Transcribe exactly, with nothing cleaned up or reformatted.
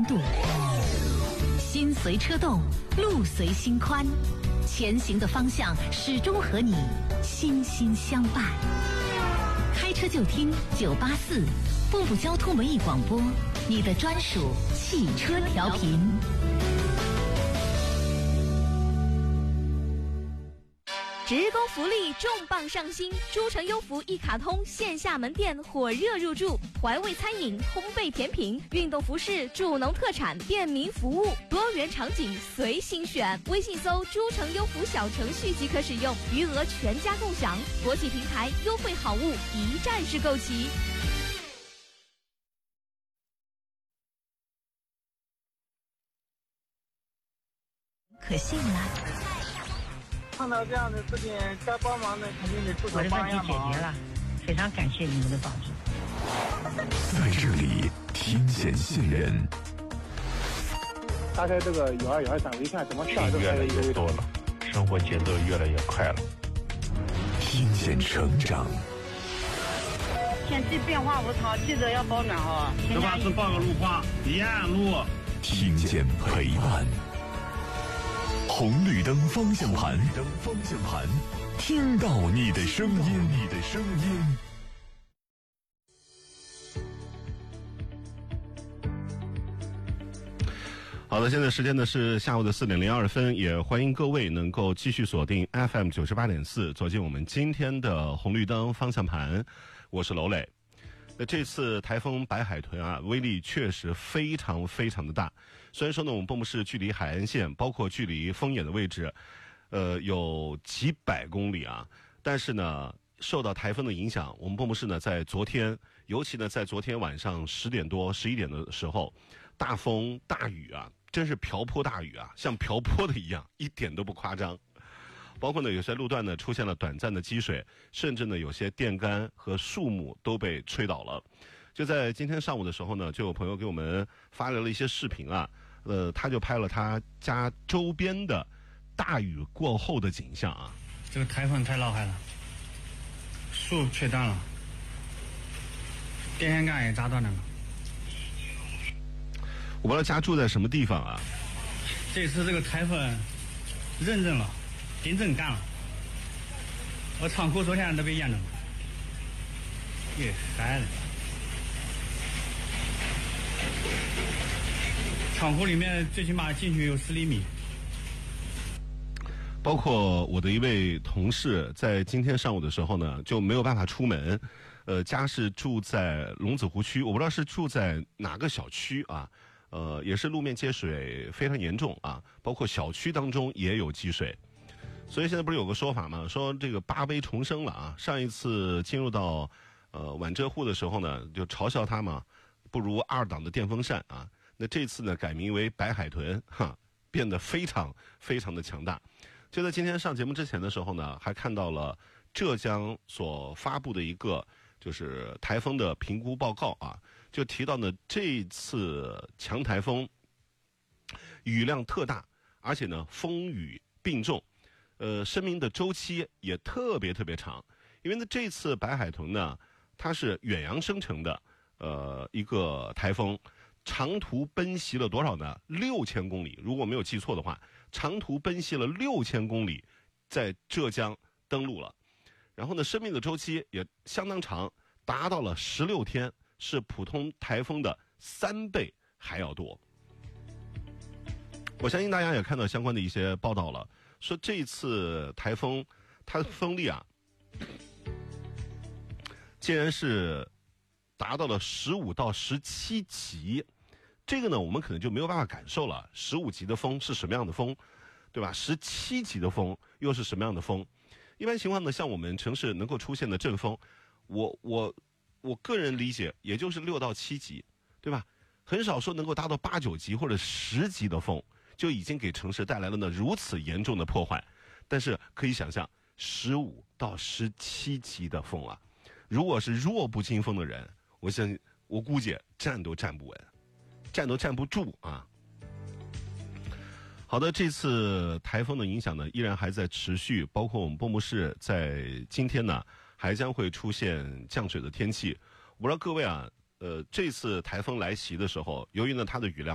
度，心随车动，路随心宽，前行的方向始终和你心心相伴。开车就听九八四，步步交通文艺广播，你的专属汽车调频。 职工福利重磅上新，诸城优福一卡通线下门店火热入驻，怀味餐饮、烘焙甜品、运动服饰、助农特产、便民服务，多元场景随心选。微信搜诸城优福小程序即可使用，余额全家共享。国际平台优惠好物一站式购齐。 可信赖。 碰到这样的事情，该帮忙的肯定得出手帮一下忙。 我的问题解决了，非常感谢你们的帮助。 在这里，天险信任。 打开这个幺二幺三，我一看怎么下都开了一个月多了， 生活节奏越来越快了。 天险成长。 天气变化无常，记得要保暖哈。 这把是报个路况，沿路。 听见陪伴。红绿灯方向盘，灯方向盘，听到你的声音，你的声音。 好的，现在时间呢是下午的四点零二分，也欢迎各位能够继续锁定 F M 九十八点四，走进我们今天的红绿灯方向盘。我是娄磊。那这次台风白海豚啊，威力确实非常非常的大。虽然说呢，我们蚌埠市距离海岸线，包括距离风眼的位置，呃，有几百公里啊，但是呢，受到台风的影响，我们蚌埠市呢，在昨天，尤其呢，在昨天晚上十点多、十一点的时候，大风大雨啊，真是瓢泼大雨啊，像瓢泼的一样，一点都不夸张。包括呢，有些路段呢出现了短暂的积水，甚至呢有些电杆和树木都被吹倒了。就在今天上午的时候呢，就有朋友给我们发来了一些视频啊，呃，他就拍了他家周边的大雨过后的景象啊。 这个台风太厉害了，树吹断了，电线杆也扎断了。 我不知道家住在什么地方啊。 这次这个台风认真了。真正干了，我仓库昨天都被淹着了，也嗨了。仓库里面最起码进去有十厘米。 包括我的一位同事，在今天上午的时候呢，就没有办法出门，呃，家是住在龙子湖区，我不知道是住在哪个小区啊，呃，也是路面积水非常严重啊，包括小区当中也有积水。所以现在不是有个说法吗？说这个八杯重生了啊！上一次进入到呃晚遮户的时候呢，就嘲笑他嘛，不如二档的电风扇啊。那这次呢，改名为白海豚，哈，变得非常非常的强大。就在今天上节目之前的时候呢，还看到了浙江所发布的一个就是台风的评估报告啊，就提到呢这次强台风雨量特大，而且呢风雨并重。呃，生命的周期也特别特别长，因为呢，这次白海豚呢，它是远洋生成的，呃，一个台风，长途奔袭了多少呢？六千公里，如果没有记错的话，长途奔袭了六千公里，在浙江登陆了。然后呢，生命的周期也相当长，达到了十六天，是普通台风的三倍还要多。我相信大家也看到相关的一些报道了。说这次台风它的风力啊，竟然是达到了十五到十七级，这个呢我们可能就没有办法感受了。十五级的风是什么样的风，对吧？十七级的风又是什么样的风？一般情况呢，像我们城市能够出现的阵风，我我我个人理解也就是六到七级，对吧？很少说能够达到八九级或者十级的风。就已经给城市带来了呢如此严重的破坏，但是可以想象，十五到十七级的风啊，如果是弱不禁风的人，我相信我估计站都站不稳，站都站不住啊。好的，这次台风的影响呢，依然还在持续，包括我们蚌埠市在今天呢，还将会出现降水的天气。我不知道各位啊，呃，这次台风来袭的时候，由于呢它的雨量